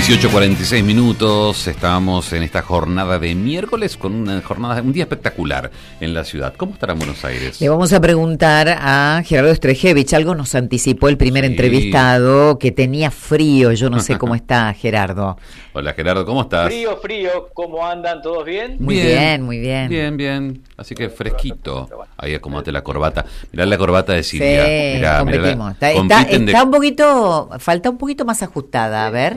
18:46 minutos, estábamos en esta jornada de miércoles con un día espectacular en la ciudad. ¿Cómo estará Buenos Aires? Le vamos a preguntar a Gerardo Strejevich, algo nos anticipó el primer entrevistado, que tenía frío, yo no sé cómo está Gerardo. Hola Gerardo, ¿cómo estás? Frío, ¿cómo andan? ¿Todos bien? Muy bien. Bien, así que fresquito. Ahí acomódate la corbata. Mirá la corbata de Silvia. Sí, mirá, competimos. Está un poquito, falta un poquito más ajustada, a ver.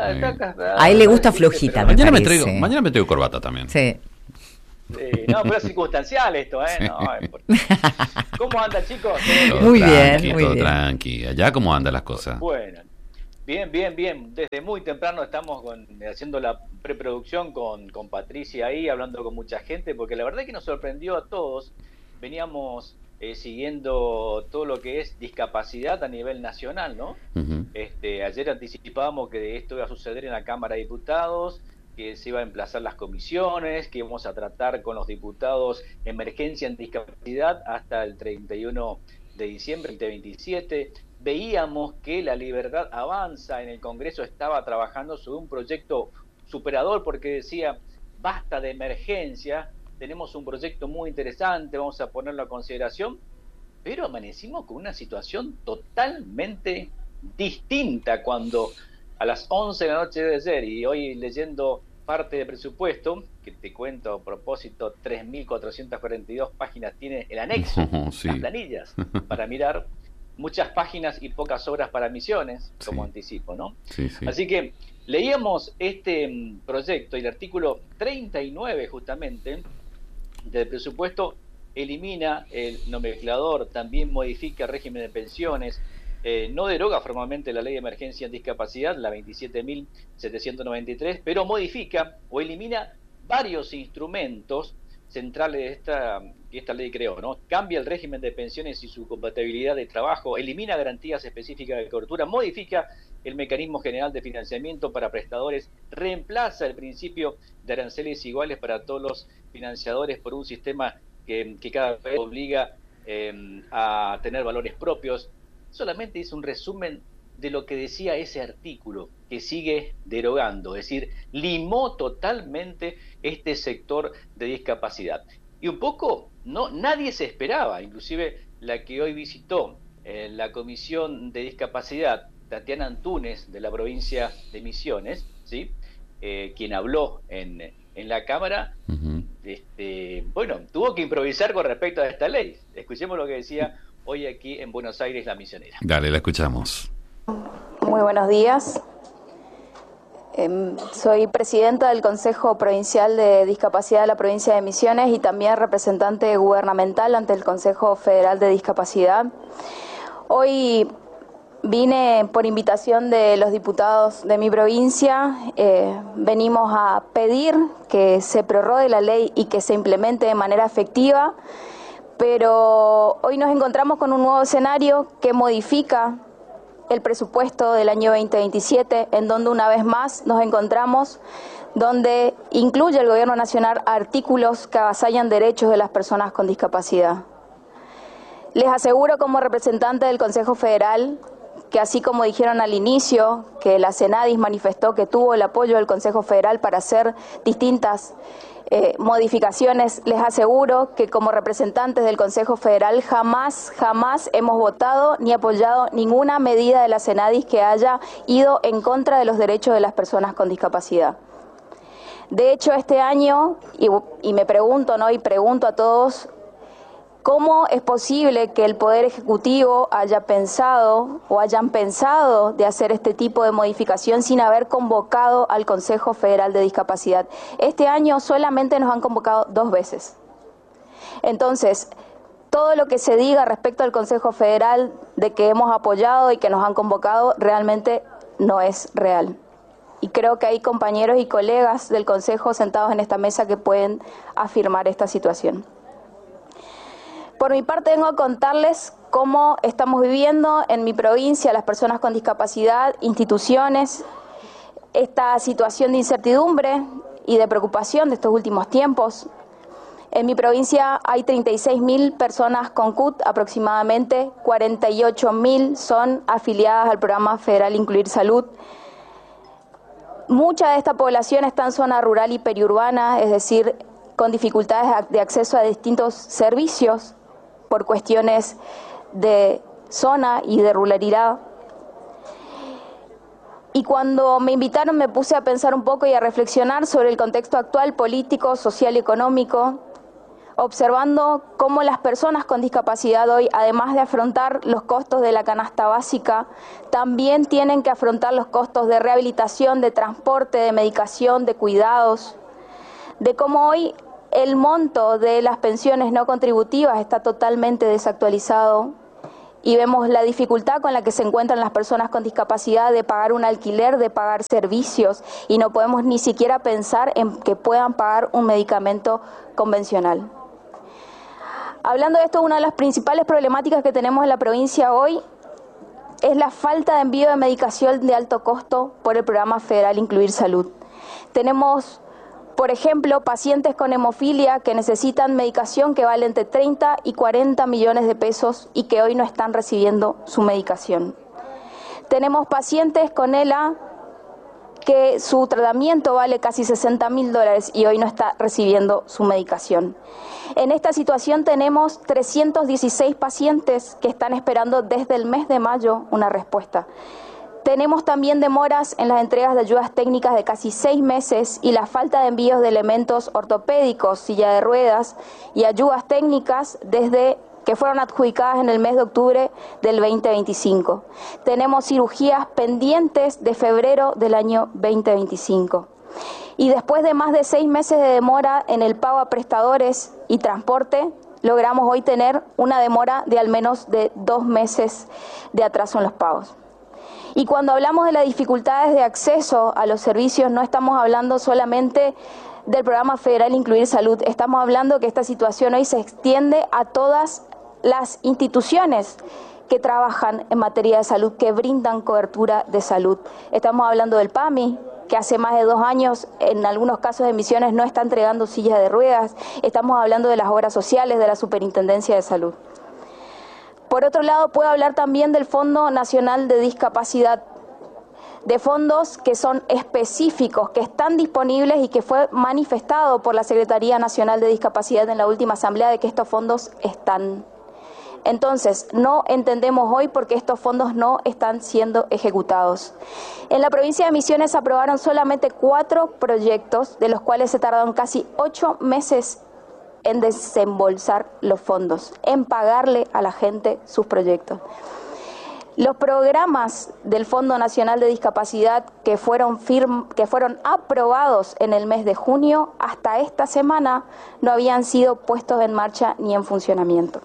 A él le gusta flojita, mañana me traigo corbata también. Sí. No, pero es circunstancial esto, ¿eh? No, ¿cómo andan, chicos? Muy bien. Tranqui. ¿Allá cómo andan las cosas? Bueno, bien. Desde muy temprano estamos haciendo la preproducción con Patricia ahí, hablando con mucha gente, porque la verdad es que nos sorprendió a todos. Veníamos siguiendo todo lo que es discapacidad a nivel nacional, ¿no? Uh-huh. Ayer anticipábamos que esto iba a suceder en la Cámara de Diputados, que se iba a emplazar las comisiones, que íbamos a tratar con los diputados emergencia en discapacidad hasta el 31 de diciembre del 2027. Veíamos que La Libertad Avanza en el Congreso estaba trabajando sobre un proyecto superador, porque decía, basta de emergencia, tenemos un proyecto muy interesante, vamos a ponerlo a consideración, pero amanecimos con una situación totalmente distinta cuando a las 11 de la noche de ayer, y hoy leyendo parte de presupuesto, que te cuento a propósito, 3.442 páginas tiene el anexo, sí. Las planillas, para mirar, muchas páginas y pocas horas para misiones, como anticipo, ¿no? Sí. Así que leíamos este proyecto y el artículo 39 justamente del presupuesto elimina el nomenclador, también modifica el régimen de pensiones, no deroga formalmente la ley de emergencia en discapacidad, la 27.793, pero modifica o elimina varios instrumentos centrales que esta ley creó, ¿no? Cambia el régimen de pensiones y su compatibilidad de trabajo, elimina garantías específicas de cobertura, modifica el mecanismo general de financiamiento para prestadores, reemplaza el principio de aranceles iguales para todos los financiadores por un sistema que cada vez obliga a tener valores propios. Solamente hizo un resumen de lo que decía ese artículo que sigue derogando, es decir, limó totalmente este sector de discapacidad. Y un poco, nadie se esperaba, inclusive la que hoy visitó la Comisión de Discapacidad, Tatiana Antúnez, de la provincia de Misiones, ¿sí? Quien habló en la Cámara, uh-huh. Tuvo que improvisar con respecto a esta ley. Escuchemos lo que decía hoy aquí en Buenos Aires la misionera. Dale, la escuchamos. Muy buenos días. Soy presidenta del Consejo Provincial de Discapacidad de la provincia de Misiones y también representante gubernamental ante el Consejo Federal de Discapacidad. Hoy vine por invitación de los diputados de mi provincia. Venimos a pedir que se prorrogue la ley y que se implemente de manera efectiva, pero hoy nos encontramos con un nuevo escenario que modifica el presupuesto del año 2027, en donde una vez más nos encontramos, donde incluye el Gobierno Nacional artículos que avasallan derechos de las personas con discapacidad. Les aseguro como representante del Consejo Federal que así como dijeron al inicio, que la CENADIS manifestó que tuvo el apoyo del Consejo Federal para hacer distintas modificaciones, les aseguro que como representantes del Consejo Federal jamás hemos votado ni apoyado ninguna medida de la CENADIS que haya ido en contra de los derechos de las personas con discapacidad. De hecho, este año, y me pregunto, ¿no? Y pregunto a todos, ¿cómo es posible que el Poder Ejecutivo haya pensado o hayan pensado de hacer este tipo de modificación sin haber convocado al Consejo Federal de Discapacidad? Este año solamente nos han convocado 2 veces. Entonces, todo lo que se diga respecto al Consejo Federal de que hemos apoyado y que nos han convocado realmente no es real. Y creo que hay compañeros y colegas del Consejo sentados en esta mesa que pueden afirmar esta situación. Por mi parte, vengo a contarles cómo estamos viviendo en mi provincia las personas con discapacidad, instituciones, esta situación de incertidumbre y de preocupación de estos últimos tiempos. En mi provincia hay 36.000 personas con CUT, aproximadamente 48.000 son afiliadas al programa federal Incluir Salud. Mucha de esta población está en zona rural y periurbana, es decir, con dificultades de acceso a distintos servicios por cuestiones de zona y de ruralidad. Y cuando me invitaron me puse a pensar un poco y a reflexionar sobre el contexto actual político, social y económico, observando cómo las personas con discapacidad hoy, además de afrontar los costos de la canasta básica, también tienen que afrontar los costos de rehabilitación, de transporte, de medicación, de cuidados, de cómo hoy el monto de las pensiones no contributivas está totalmente desactualizado y vemos la dificultad con la que se encuentran las personas con discapacidad de pagar un alquiler, de pagar servicios, y no podemos ni siquiera pensar en que puedan pagar un medicamento convencional. Hablando de esto, una de las principales problemáticas que tenemos en la provincia hoy es la falta de envío de medicación de alto costo por el programa federal Incluir Salud. Tenemos, por ejemplo, pacientes con hemofilia que necesitan medicación que vale entre 30 y 40 millones de pesos y que hoy no están recibiendo su medicación. Tenemos pacientes con ELA que su tratamiento vale casi $60.000 y hoy no está recibiendo su medicación. En esta situación tenemos 316 pacientes que están esperando desde el mes de mayo una respuesta. Tenemos también demoras en las entregas de ayudas técnicas de casi 6 meses y la falta de envíos de elementos ortopédicos, silla de ruedas y ayudas técnicas desde que fueron adjudicadas en el mes de octubre del 2025. Tenemos cirugías pendientes de febrero del año 2025. Y después de más de 6 meses de demora en el pago a prestadores y transporte, logramos hoy tener una demora de al menos de 2 meses de atraso en los pagos. Y cuando hablamos de las dificultades de acceso a los servicios, no estamos hablando solamente del programa federal Incluir Salud, estamos hablando que esta situación hoy se extiende a todas las instituciones que trabajan en materia de salud, que brindan cobertura de salud. Estamos hablando del PAMI, que hace más de 2 años, en algunos casos de Misiones, no está entregando sillas de ruedas. Estamos hablando de las obras sociales, de la Superintendencia de Salud. Por otro lado, puedo hablar también del Fondo Nacional de Discapacidad, de fondos que son específicos, que están disponibles y que fue manifestado por la Secretaría Nacional de Discapacidad en la última asamblea de que estos fondos están. Entonces, no entendemos hoy por qué estos fondos no están siendo ejecutados. En la provincia de Misiones se aprobaron solamente 4 proyectos, de los cuales se tardaron casi 8 meses en desembolsar los fondos, en pagarle a la gente sus proyectos. Los programas del Fondo Nacional de Discapacidad que fueron aprobados en el mes de junio, hasta esta semana no habían sido puestos en marcha ni en funcionamiento.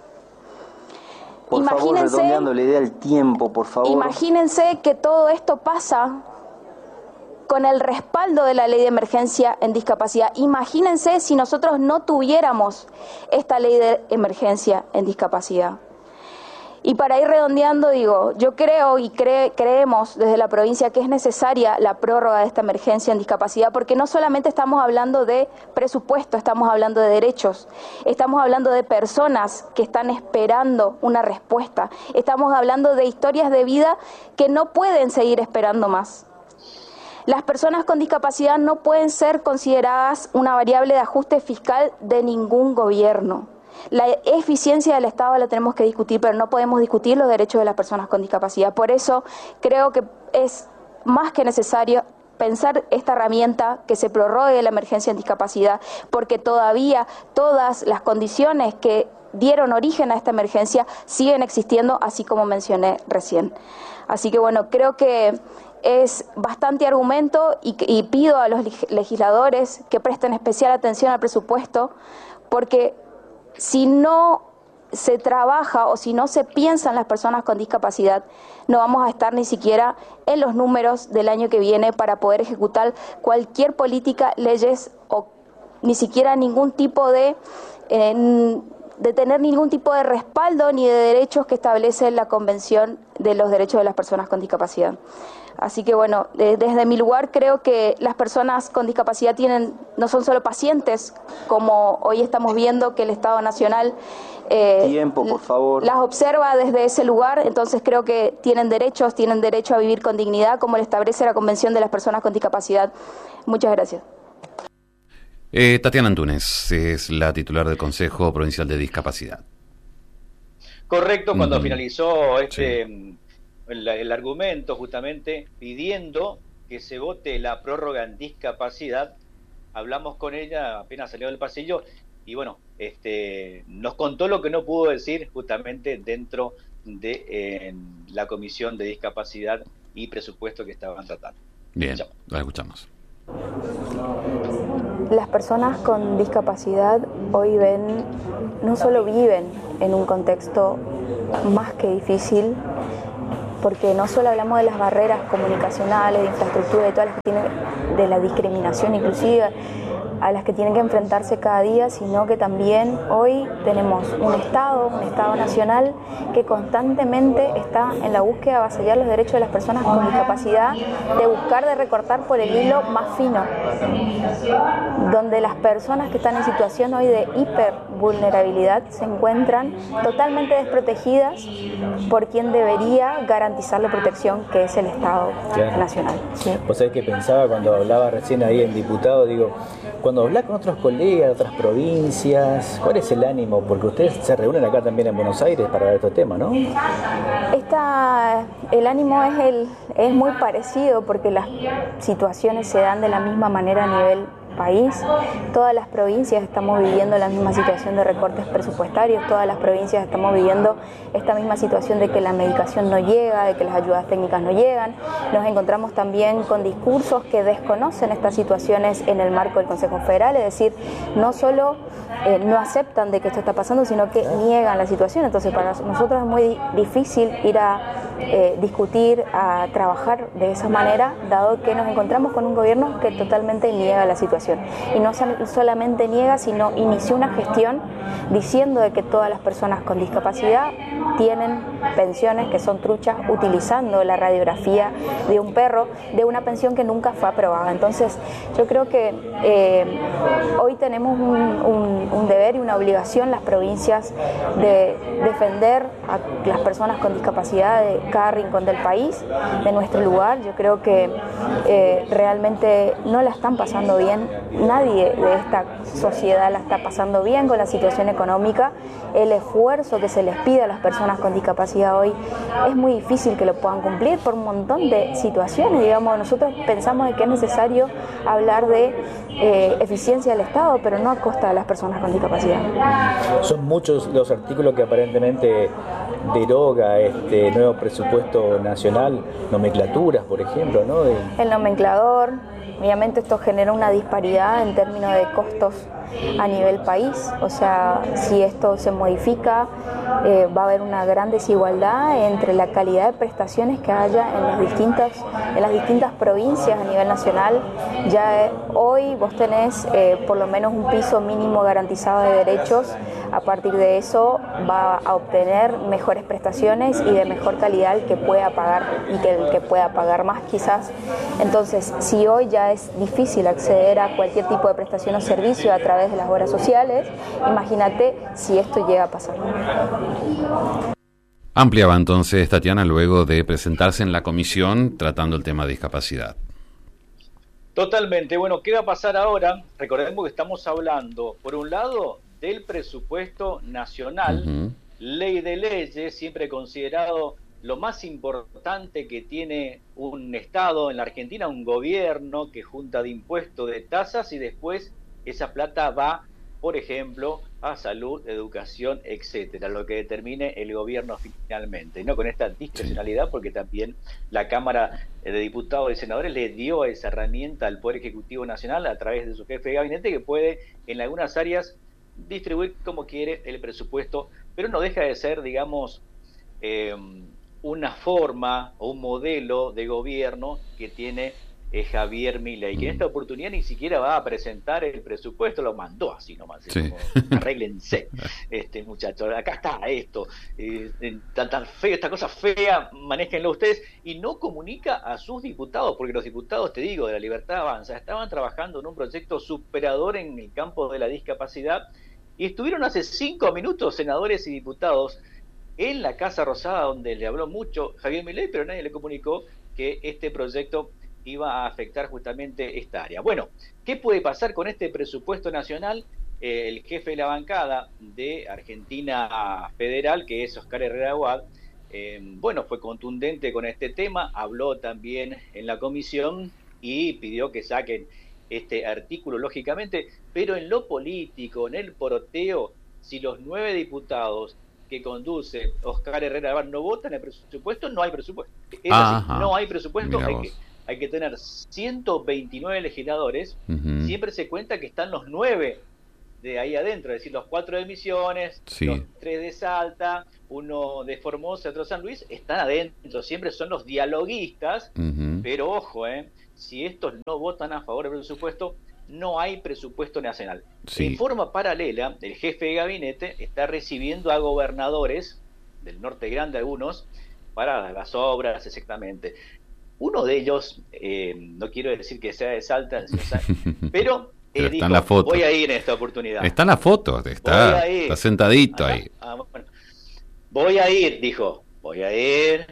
Por favor, redondeando la idea del tiempo, por favor. Imagínense que todo esto pasa con el respaldo de la ley de emergencia en discapacidad. Imagínense si nosotros no tuviéramos esta ley de emergencia en discapacidad. Y para ir redondeando, digo, yo creo y creemos desde la provincia que es necesaria la prórroga de esta emergencia en discapacidad, porque no solamente estamos hablando de presupuesto, estamos hablando de derechos, estamos hablando de personas que están esperando una respuesta, estamos hablando de historias de vida que no pueden seguir esperando más. Las personas con discapacidad no pueden ser consideradas una variable de ajuste fiscal de ningún gobierno. La eficiencia del Estado la tenemos que discutir, pero no podemos discutir los derechos de las personas con discapacidad. Por eso creo que es más que necesario pensar esta herramienta que se prorrogue la emergencia en discapacidad, porque todavía todas las condiciones que dieron origen a esta emergencia siguen existiendo, así como mencioné recién. Así que bueno, creo que es bastante argumento y pido a los legisladores que presten especial atención al presupuesto, porque si no se trabaja o si no se piensa en las personas con discapacidad, no vamos a estar ni siquiera en los números del año que viene para poder ejecutar cualquier política, leyes o ni siquiera ningún tipo de tener ningún tipo de respaldo ni de derechos que establece la Convención de los Derechos de las Personas con Discapacidad. Así que bueno, desde mi lugar creo que las personas con discapacidad no son solo pacientes, como hoy estamos viendo que el Estado Nacional tiempo, por favor, las observa desde ese lugar. Entonces creo que tienen derecho a vivir con dignidad, como lo establece la Convención de las Personas con Discapacidad. Muchas gracias. Tatiana Antúnez es la titular del Consejo Provincial de Discapacidad. Correcto, cuando finalizó el argumento, justamente pidiendo que se vote la prórroga en discapacidad, hablamos con ella apenas salió del pasillo y bueno, nos contó lo que no pudo decir justamente dentro de la Comisión de Discapacidad y Presupuesto que estaban tratando. Bien, la escuchamos. Las personas con discapacidad hoy no solo viven en un contexto más que difícil, porque no solo hablamos de las barreras comunicacionales, de infraestructura, de todas las que tienen, de la discriminación inclusive, a las que tienen que enfrentarse cada día, sino que también hoy tenemos un Estado nacional que constantemente está en la búsqueda de avasallar los derechos de las personas con discapacidad, de buscar de recortar por el hilo más fino, donde las personas que están en situación hoy de hipervulnerabilidad se encuentran totalmente desprotegidas por quien debería garantizar la protección, que es el Estado nacional. ¿Sí? Vos sabés que pensaba cuando hablaba recién ahí en diputado, digo, cuando hablas con otros colegas de otras provincias, ¿cuál es el ánimo? Porque ustedes se reúnen acá también en Buenos Aires para ver este tema, ¿no? El ánimo es muy parecido porque las situaciones se dan de la misma manera a nivel país. Todas las provincias estamos viviendo la misma situación de recortes presupuestarios, todas las provincias estamos viviendo esta misma situación de que la medicación no llega, de que las ayudas técnicas no llegan. Nos encontramos también con discursos que desconocen estas situaciones en el marco del Consejo Federal, es decir, no solo no aceptan de que esto está pasando, sino que niegan la situación. Entonces para nosotros es muy difícil ir a discutir, a trabajar de esa manera, dado que nos encontramos con un gobierno que totalmente niega la situación. Y no solamente niega, sino inició una gestión diciendo de que todas las personas con discapacidad tienen pensiones que son truchas, utilizando la radiografía de un perro, de una pensión que nunca fue aprobada. Entonces yo creo que hoy tenemos un deber y una obligación las provincias de defender a las personas con discapacidad de cada rincón del país, de nuestro lugar. Yo creo que realmente no la están pasando bien. Nadie de esta sociedad la está pasando bien con la situación económica. El esfuerzo que se les pide a las personas con discapacidad hoy es muy difícil que lo puedan cumplir por un montón de situaciones. Digamos, nosotros pensamos de que es necesario hablar de eficiencia del Estado, pero no a costa de las personas con discapacidad. Son muchos los artículos que aparentemente deroga este nuevo presupuesto nacional, nomenclaturas, por ejemplo, ¿no? El nomenclador, obviamente esto genera una disparidad en términos de costos a nivel país, o sea, si esto se modifica, va a haber una gran desigualdad entre la calidad de prestaciones que haya en las distintas provincias a nivel nacional. Ya hoy vos tenés por lo menos un piso mínimo garantizado de derechos. A partir de eso va a obtener mejores prestaciones y de mejor calidad el que pueda pagar y que el que pueda pagar más quizás. Entonces, si hoy ya es difícil acceder a cualquier tipo de prestación o servicio a través de las obras sociales, imagínate si esto llega a pasar. Ampliaba entonces Tatiana luego de presentarse en la comisión tratando el tema de discapacidad. Totalmente. Bueno, ¿qué va a pasar ahora? Recordemos que estamos hablando, por un lado, del presupuesto nacional, ley de leyes, siempre considerado lo más importante que tiene un Estado en la Argentina, un gobierno que junta de impuestos, de tasas, y después esa plata va, por ejemplo, a salud, educación, etcétera, lo que determine el gobierno finalmente, ¿no? Con esta discrecionalidad, porque también la Cámara de Diputados y Senadores le dio esa herramienta al Poder Ejecutivo Nacional a través de su jefe de gabinete, que puede en algunas áreas distribuir como quiere el presupuesto, pero no deja de ser, digamos, una forma o un modelo de gobierno que tiene Javier Milei, que en esta oportunidad ni siquiera va a presentar el presupuesto, lo mandó así nomás, sí. como, arréglense, muchachos, acá está esto, tan feo, esta cosa fea, manéjenlo ustedes, y no comunica a sus diputados, porque los diputados, te digo, de la Libertad Avanza, estaban trabajando en un proyecto superador en el campo de la discapacidad, y estuvieron hace 5 minutos senadores y diputados en la Casa Rosada, donde le habló mucho Javier Milei, pero nadie le comunicó que este proyecto iba a afectar justamente esta área. Bueno, ¿qué puede pasar con este presupuesto nacional? El jefe de la bancada de Argentina Federal, que es Oscar Herrera Aguad, fue contundente con este tema, habló también en la comisión y pidió que saquen este artículo, lógicamente, pero en lo político, en el poroteo, si los 9 diputados que conduce Oscar Herrera Aguad no votan el presupuesto, no hay presupuesto. Es así, no hay presupuesto, hay que tener 129 legisladores, siempre se cuenta que están los 9 de ahí adentro, es decir, los 4 de Misiones, los 3 de Salta, 1 de Formosa, otro de San Luis, están adentro, siempre son los dialoguistas, pero ojo, si estos no votan a favor del presupuesto, no hay presupuesto nacional. En forma paralela, el jefe de gabinete está recibiendo a gobernadores del Norte Grande, algunos, para las obras exactamente. Uno de ellos, no quiero decir que sea de Salta, pero dijo, está en la foto. Voy a ir en esta oportunidad. Está en la foto, está sentadito ahí. Voy a ir, dijo, voy a ir,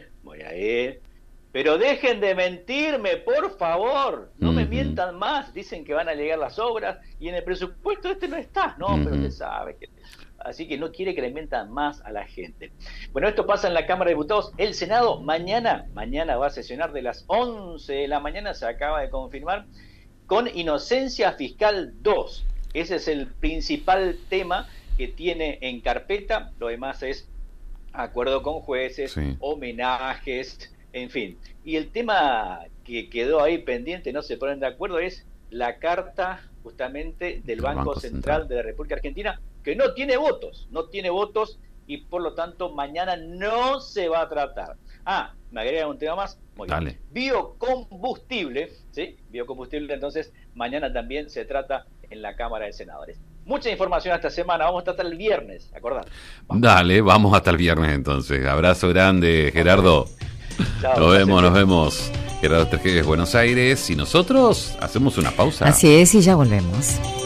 pero dejen de mentirme, por favor, no me mientan más, dicen que van a llegar las obras y en el presupuesto no está, pero usted sabe que... Así que no quiere que le mientan más a la gente. Bueno, esto pasa en la Cámara de Diputados. El Senado mañana va a sesionar de las 11 de la mañana, se acaba de confirmar, con inocencia fiscal 2. Ese es el principal tema que tiene en carpeta. Lo demás es acuerdo con jueces, homenajes, en fin. Y el tema que quedó ahí pendiente, no se ponen de acuerdo, es la carta justamente del Banco Central de la República Argentina, que no tiene votos y por lo tanto mañana no se va a tratar. Me agrega un tema más. Muy bien. Biocombustible, ¿sí? Biocombustible, entonces mañana también se trata en la Cámara de Senadores. Mucha información esta semana, vamos hasta el viernes, acordate. Dale, vamos hasta el viernes entonces. Abrazo grande, Gerardo. Chao, nos vemos. Gerardo Estreje, Buenos Aires, y nosotros hacemos una pausa. Así es, y ya volvemos.